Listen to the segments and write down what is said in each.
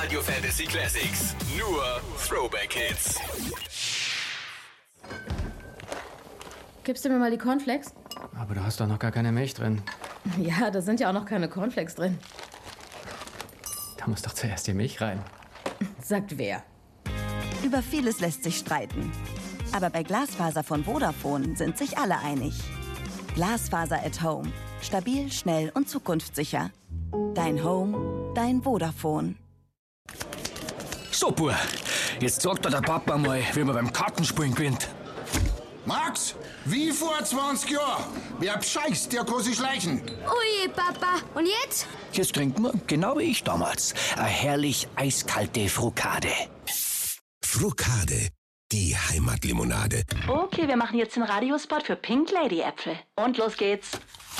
Radio Fantasy Classics. Nur Throwback Hits. Gibst du mir mal die Cornflakes? Aber du hast doch noch gar keine Milch drin. Ja, da sind ja auch noch keine Cornflakes drin. Da muss doch zuerst die Milch rein. Sagt wer? Über vieles lässt sich streiten. Aber bei Glasfaser von Vodafone sind sich alle einig. Glasfaser at Home. Stabil, schnell und zukunftssicher. Dein Home, dein Vodafone. So, Bub, jetzt sagt der Papa mal, wie man beim Kartenspielen gewinnt. Max, wie vor 20 Jahren. Wer bescheißt, der kann sich schleichen. Oje, Papa. Und jetzt? Jetzt trinken wir, genau wie ich damals, eine herrlich eiskalte Frukade. Frukade, die Heimatlimonade. Okay, wir machen jetzt den Radiospot für Pink Lady Äpfel. Und los geht's.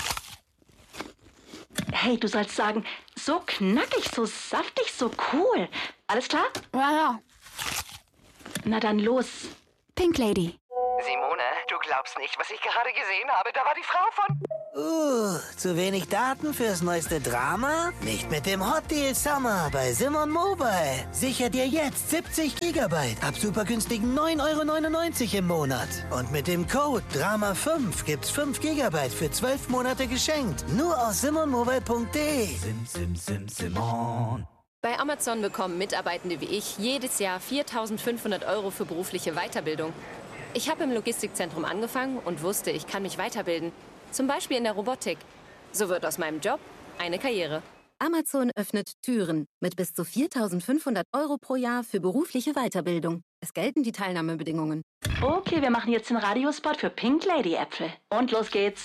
Hey, du sollst sagen, so knackig, so saftig, so cool. Alles klar? Ja. Na dann los. Pink Lady. Simone, du glaubst nicht, was ich gerade gesehen habe. Da war die Frau von... Zu wenig Daten fürs neueste Drama? Nicht mit dem Hot Deal Summer bei Simon Mobile. Sicher dir jetzt 70 Gigabyte ab super günstigen 9,99 € im Monat. Und mit dem Code DRAMA5 gibt's 5 Gigabyte für 12 Monate geschenkt. Nur auf simonmobile.de. Simon. Bei Amazon bekommen Mitarbeitende wie ich jedes Jahr 4.500 € für berufliche Weiterbildung. Ich habe im Logistikzentrum angefangen und wusste, ich kann mich weiterbilden. Zum Beispiel in der Robotik. So wird aus meinem Job eine Karriere. Amazon öffnet Türen mit bis zu 4.500 € pro Jahr für berufliche Weiterbildung. Es gelten die Teilnahmebedingungen. Okay, wir machen jetzt den Radiospot für Pink Lady Äpfel. Und los geht's.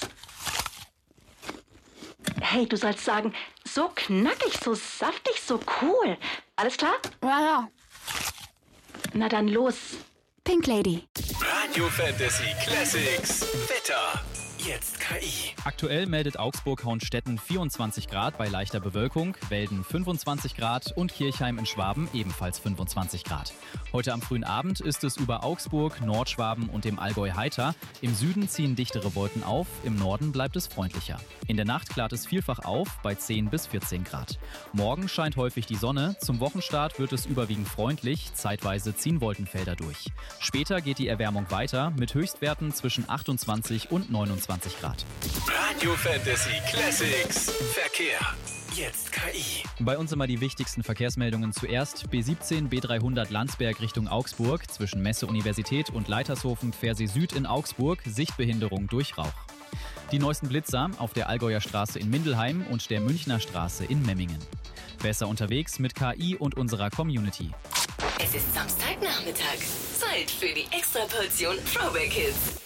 Hey, du sollst sagen, so knackig, so saftig, so cool. Alles klar? Ja. Na dann los. Pink Lady. Radio Fantasy Classics. Wetter. Jetzt KI. Aktuell meldet Augsburg-Hauenstetten 24 Grad bei leichter Bewölkung, Welden 25 Grad und Kirchheim in Schwaben ebenfalls 25 Grad. Heute am frühen Abend ist es über Augsburg, Nordschwaben und dem Allgäu heiter. Im Süden ziehen dichtere Wolken auf, im Norden bleibt es freundlicher. In der Nacht klart es vielfach auf bei 10 bis 14 Grad. Morgen scheint häufig die Sonne, zum Wochenstart wird es überwiegend freundlich, zeitweise ziehen Wolkenfelder durch. Später geht die Erwärmung weiter mit Höchstwerten zwischen 28 und 29 Grad. Radio Fantasy Classics. Verkehr. Jetzt KI. Bei uns immer die wichtigsten Verkehrsmeldungen zuerst. B17, B300 Landsberg Richtung Augsburg, zwischen Messe-Universität und Leitershofen Pfersee Süd in Augsburg, Sichtbehinderung durch Rauch. Die neuesten Blitzer auf der Allgäuer Straße in Mindelheim und der Münchner Straße in Memmingen. Besser unterwegs mit KI und unserer Community. Es ist Samstagnachmittag. Zeit für die Extraportion Throwback Hits.